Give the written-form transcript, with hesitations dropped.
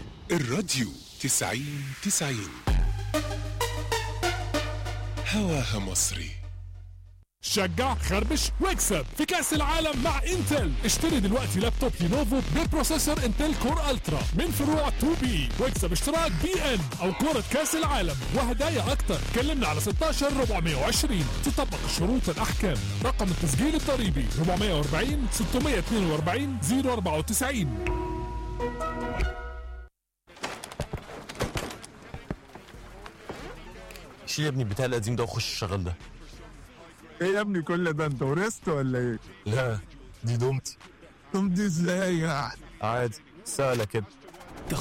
الراديو 90-90 هواها مصري. شجع خربش واكسب في كأس العالم مع انتل. اشتري دلوقتي لابتوب لينوفو ببروسيسور انتل كور الترا من فروع 2 بي واكسب اشتراك بي ان او كرة كأس العالم وهدايا اكتر. كلمنا على 16420 تطبق الشروط الاحكام. رقم التسجيل الضريبي 440 642 094. شيل يا ابني البتاع القديم ده وخش الشغل ده. ايه يا ابني كل ده، انت ورثت ولا ايه؟ لا دي دومتي. طب دي ازاي يعني؟ عادي سهلة كده.